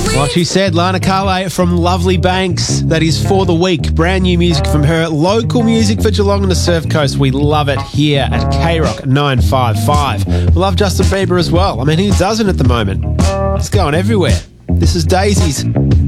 Like she said, Lana Carlay from Lovely Banks. That is For the Week. Brand new music from her. Local music for Geelong and the Surf Coast. We love it here at K-Rock 955. We love Justin Bieber as well. I mean, who doesn't at the moment? It's going everywhere. This is Daisies.